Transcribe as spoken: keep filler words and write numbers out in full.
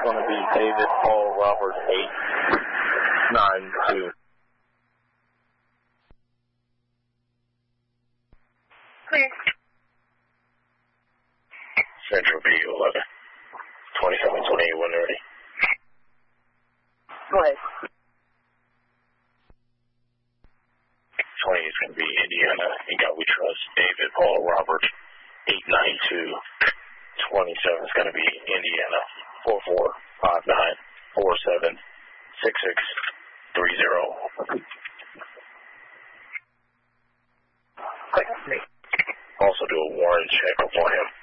going to be David Paul Robert eight nine two. Clear. Central B eleven. twenty-seven twenty-eight, when ready. Go ahead. twenty is going to be Indiana. You got We Trust. David Paul Robert eight nine two. twenty-seven is going to be Indiana. four four five nine four seven six six three zero. Also do a warrant check for him.